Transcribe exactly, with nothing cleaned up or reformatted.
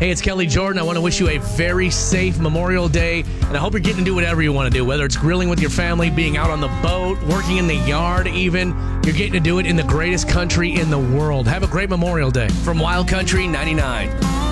Hey, it's Kelly Jordan. I want to wish you a very safe Memorial Day, and I hope you're getting to do whatever you want to do, whether it's grilling with your family, being out on the boat, working in the yard even. You're getting to do it in the greatest country in the world. Have a great Memorial Day. From Wild Country ninety-nine.